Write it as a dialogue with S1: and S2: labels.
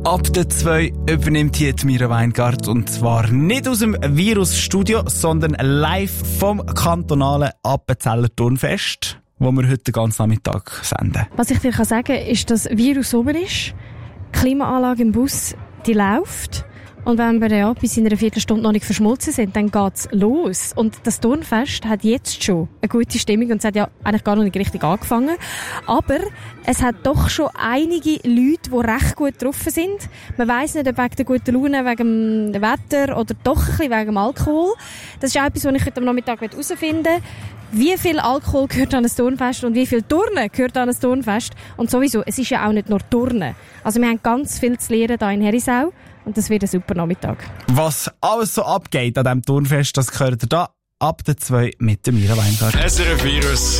S1: Ab der 2 übernimmt hier die Mira Weingart und zwar nicht aus dem Virusstudio, sondern live vom kantonalen Appenzeller Turnfest, wo wir heute den ganzen Nachmittag senden.
S2: Was ich dir sagen kann, ist, dass das Virus oben ist, die Klimaanlage im Bus, die läuft. Und wenn wir ja bis in einer Viertelstunde noch nicht verschmolzen sind, dann geht's los. Und das Turnfest hat jetzt schon eine gute Stimmung und es hat ja eigentlich gar noch nicht richtig angefangen. Aber es hat doch schon einige Leute, die recht gut getroffen sind. Man weiss nicht, ob wegen der guten Laune, wegen dem Wetter oder doch ein bisschen wegen dem Alkohol. Das ist auch etwas, was ich heute am Nachmittag herausfinden will. Wie viel Alkohol gehört an ein Turnfest und wie viel Turnen gehört an ein Turnfest? Und sowieso, es ist ja auch nicht nur Turnen. Also wir haben ganz viel zu lernen hier in Herisau. Und das wird ein super Nachmittag.
S1: Was alles so abgeht an diesem Turnfest, das gehört ihr da ab der 2 mit der Mira Weingart.
S3: SRF Virus